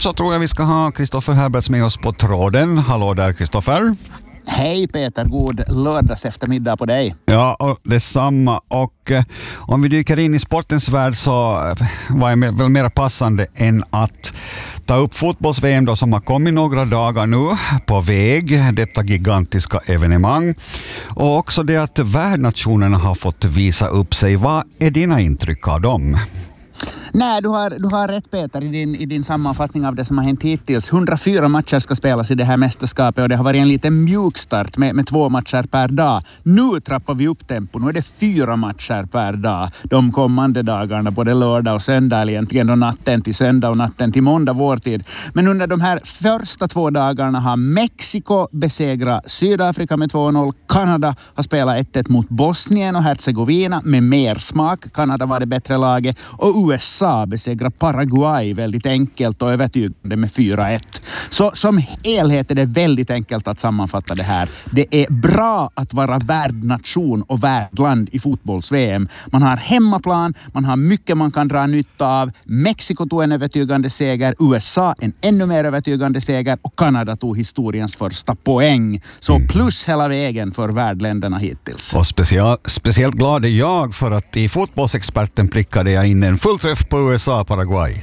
så tror jag vi ska ha Kristoffer Herberts med oss på tråden. Hallå där, Kristoffer. Hej Peter, god lördags eftermiddag på dig. Ja, och detsamma. Och om vi dyker in i sportens värld så var det väl mer passande än att ta upp fotbolls-VM då, som har kommit några dagar nu på väg, detta gigantiska evenemang. Och också det att värdnationerna har fått visa upp sig. Vad är dina intryck av dem? Nej, du har rätt Peter i din sammanfattning av det som har hänt hittills. 104 matcher ska spelas i det här mästerskapet och det har varit en liten mjukstart med 2 matcher per dag. Nu trappar vi upp tempo. Nu är det 4 matcher per dag de kommande dagarna, både lördag och söndag, eller egentligen då natten till söndag och natten till måndag vår tid. Men under de här första 2 dagarna har Mexiko besegrat Sydafrika med 2-0. Kanada har spelat 1-1 mot Bosnien och Herzegovina med mer smak. Kanada var det bättre laget. Och USA besegrar Paraguay väldigt enkelt och övertygande med 4-1. Så som helhet är det väldigt enkelt att sammanfatta det här. Det är bra att vara värdnation och värdland i fotbolls-VM. Man har hemmaplan, man har mycket man kan dra nytta av. Mexiko tog en övertygande seger, USA en ännu mer övertygande seger och Kanada tog historiens första poäng. Så plus hela vägen för värdländerna hittills. Och speciellt glad är jag för att i fotbollsexperten prickade jag in en fullträff på USA-Paraguay.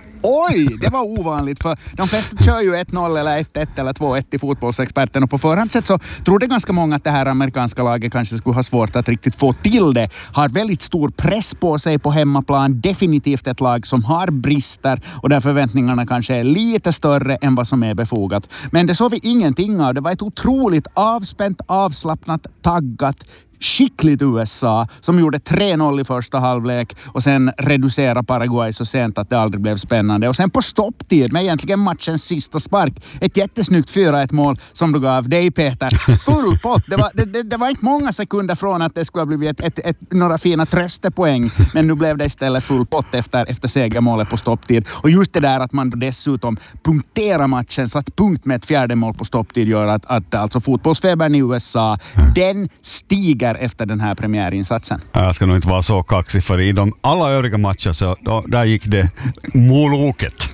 Oj, det var ovanligt för de flesta kör ju 1-0 eller 1-1 eller 2-1 i fotbollsexperten och på förhand sett så trodde ganska många att det här amerikanska laget kanske skulle ha svårt att riktigt få till det. Har väldigt stor press på sig på hemmaplan, definitivt ett lag som har brister och där förväntningarna kanske är lite större än vad som är befogat. Men det såg vi ingenting av. Det var ett otroligt avspänt, avslappnat, taggat, skickligt USA som gjorde 3-0 i första halvlek och sen reducerade Paraguay så sent att det aldrig blev spännande. Och sen på stopptid med egentligen matchens sista spark. Ett jättesnyggt 4-1 mål som du gav dig Peter. Full pott. Det var inte många sekunder från att det skulle ha blivit några fina tröstepoäng. Men nu blev det istället full pott efter segermålet på stopptid. Och just det där att man dessutom punkterar matchen så att punkt med ett 4:e mål på stopptid gör att alltså fotbollsfebern i USA den stiger efter den här premiärinsatsen. Jag ska nog inte vara så kaxig för i de alla övriga matcher så där gick det moloket.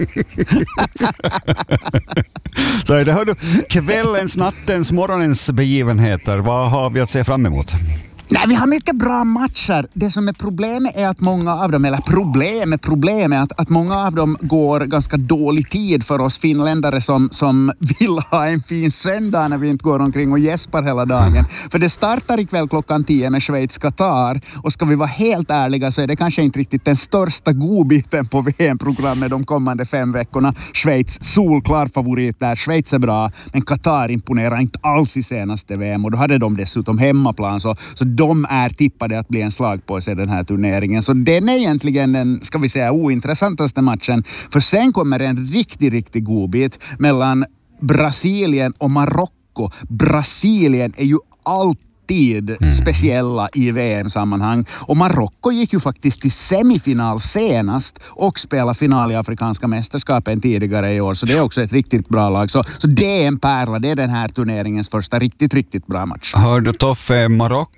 Så är det, hör du, kvällens, nattens, morgonens begivenheter, vad har vi att se fram emot? Nej, vi har mycket bra matcher. Det som är problemet är att många av dem, eller problem är att många av dem går ganska dålig tid för oss finländare som vill ha en fin söndag när vi inte går omkring och gäspar hela dagen. För det startar ikväll klockan 10 med Schweiz-Qatar och ska vi vara helt ärliga så är det kanske inte riktigt den största godbiten på VM-programmet de kommande 5 veckorna. Schweiz, solklar favorit där. Schweiz är bra, men Qatar imponerar inte alls i senaste VM och då hade de dessutom hemmaplan så de är tippade att bli en slagpåse i den här turneringen. Så den är egentligen den, ska vi säga, ointressantaste matchen. För sen kommer en riktig godbit mellan Brasilien och Marocko. Brasilien är ju alltid speciella i VM-sammanhang. Och Marocko gick ju faktiskt till semifinal senast och spelade final i Afrikanska mästerskapen tidigare i år. Så det är också ett riktigt bra lag. Så det är en pärla. Det är den här turneringens första riktigt bra match. Hör du Toffe, Marocko